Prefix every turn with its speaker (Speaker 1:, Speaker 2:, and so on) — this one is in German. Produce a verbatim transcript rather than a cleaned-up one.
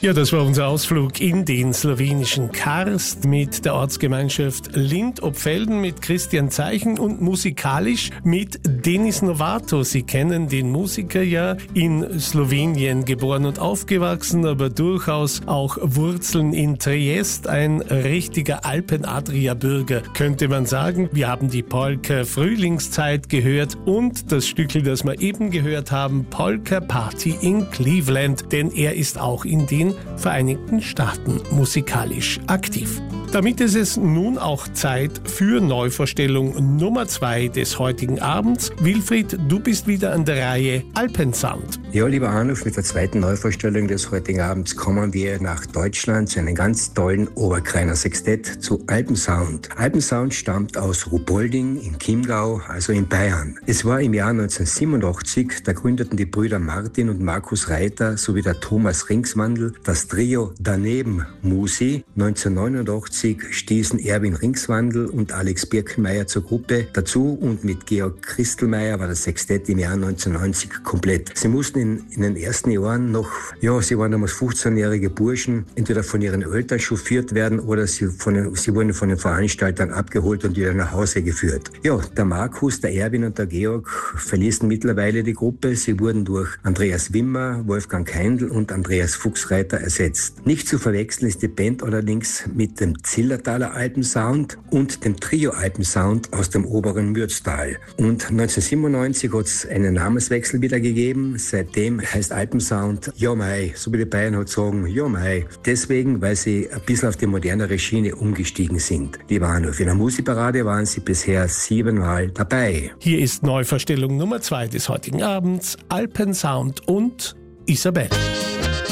Speaker 1: Ja, das war unser Ausflug in den slowenischen Karst mit der Ortsgemeinschaft Lind-Opfelden, mit Christian Zeichen und musikalisch mit Denis Novato. Sie kennen den Musiker ja, in Slowenien geboren und aufgewachsen, aber durchaus auch Wurzeln in Triest, ein richtiger Alpen-Adria-Bürger, könnte man sagen. Wir haben die Polka Frühlingszeit gehört und das Stückel, das wir eben gehört haben, Polka Party in Cleveland, denn er ist auch in den Vereinigten Staaten musikalisch aktiv. Damit ist es nun auch Zeit für Neuvorstellung Nummer zwei des heutigen Abends. Wilfried, du bist wieder an der Reihe Alpensound.
Speaker 2: Ja, lieber Arnulf, mit der zweiten Neuvorstellung des heutigen Abends kommen wir nach Deutschland zu einem ganz tollen Oberkreiner Sextett zu Alpensound. Alpensound stammt aus Ruhpolding im Chiemgau, also in Bayern. Es war im Jahr neunzehnhundertsiebenundachtzig, da gründeten die Brüder Martin und Markus Reiter sowie der Thomas Ringswandl das Trio Daneben Musi. neunzehnhundertneunundachtzig stießen Erwin Ringswandl und Alex Birkenmeier zur Gruppe dazu und mit Georg Christelmeier war das Sextett im Jahr neunzehnhundertneunzig komplett. Sie mussten in, in den ersten Jahren noch, ja, sie waren damals fünfzehnjährige Burschen, entweder von ihren Eltern chauffiert werden oder sie, von den, sie wurden von den Veranstaltern abgeholt und wieder nach Hause geführt. Ja, der Markus, der Erwin und der Georg verließen mittlerweile die Gruppe. Sie wurden durch Andreas Wimmer, Wolfgang Keindl und Andreas Fuchsreiter ersetzt. Nicht zu verwechseln ist die Band allerdings mit dem Zillertaler Alpensound und dem Trio Alpensound aus dem oberen Mürztal. Und neunzehnhundertsiebenundneunzig hat es einen Namenswechsel wieder gegeben. Seitdem heißt Alpensound Ja Mei, so wie die Bayern halt sagen, Ja Mei. Deswegen, weil sie ein bisschen auf die modernere Schiene umgestiegen sind. Lieber Arnulf, in der Musikparade waren sie bisher siebenmal dabei.
Speaker 1: Hier ist Neuvorstellung Nummer zwei des heutigen Abends, Alpensound und Isabel.